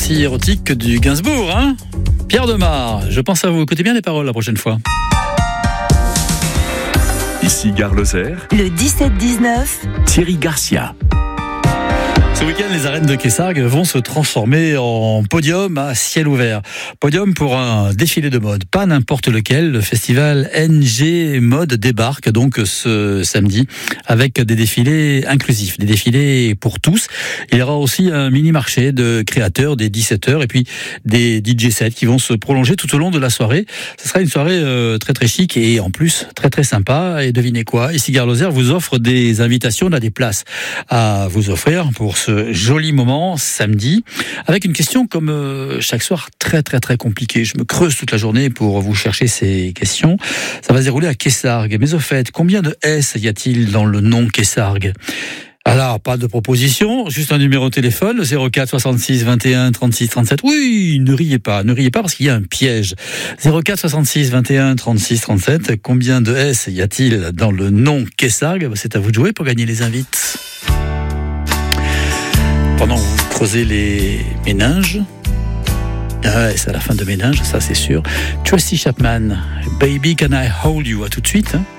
aussi érotique que du Gainsbourg, hein ? Pierre Demar, je pense à vous. Écoutez bien les paroles la prochaine fois. Ici Gare Lozère. Le 17-19. Thierry Garcia. Ce week-end, les arènes de Kessargues vont se transformer en podium à ciel ouvert. Podium pour un défilé de mode, pas n'importe lequel. Le festival NG Mode débarque donc ce samedi avec des défilés inclusifs, des défilés pour tous. Il y aura aussi un mini-marché de créateurs dès 17h et puis des DJ sets qui vont se prolonger tout au long de la soirée. Ce sera une soirée très très chic et en plus très très sympa. Et devinez quoi, ici Gare Lozère vous offre des invitations, on a des places à vous offrir pour ce joli moment samedi, avec une question comme chaque soir très très très compliquée. Je me creuse toute la journée pour vous chercher ces questions. Ça va se dérouler à Kessargues. Mais au fait, combien de S y a-t-il dans le nom Kessargues ? Alors, pas de proposition, juste un numéro de téléphone, 04 66 21 36 37. Oui, ne riez pas parce qu'il y a un piège. 04 66 21 36 37. Combien de S y a-t-il dans le nom Kessargues ? C'est à vous de jouer pour gagner les invites. Pendant que vous creusez les méninges, c'est à la fin de méninges, ça c'est sûr. Tracy Chapman, Baby Can I Hold You, à tout de suite. Hein.